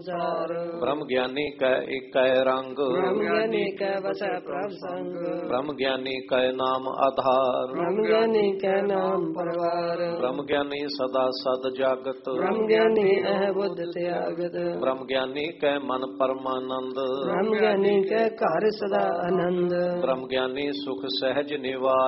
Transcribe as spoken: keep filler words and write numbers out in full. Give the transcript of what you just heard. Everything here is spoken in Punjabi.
ਸੰਸਾਰ। ਬ੍ਰਹਮ ਗਿਆਨੀ ਕੈ ਏਕੈ ਰੰਗ, ਬ੍ਰਹਮ ਗਿਆਨੀ ਕੈ ਵਸੈ ਪ੍ਰਭ ਸੰਗ। ਬ੍ਰਹਮ ਗਿਆਨੀ ਕੈ ਨਾਮ ਆਧਾਰ, ਬ੍ਰਹਮ ਗਿਆਨੀ ਕੈ ਨਾਮ ਪਰਵਾਰ। ਬ੍ਰਹਮ ਗਿਆਨੀ ਸਦਾ ਸਦ ਜਾਗਤ, ਬ੍ਰਹਮ ਗਿਆਨੀ ਅਹ ਬੁੱਧ ਤਿਆਗਤ। ਬ੍ਰਹਮ ਗਿਆਨੀ ਕੈ ਮਨ ਪਰਮਾਨੰਦ, ਬ੍ਰਹਮ ਗਿਆਨੀ ਕੈ ਘਰ ਸਦਾ ਆਨੰਦ। ਬ੍ਰਹਮ ਗਿਆਨੀ ਸੁਖ ਸਹਿਜ ਨਿਵਾਸ,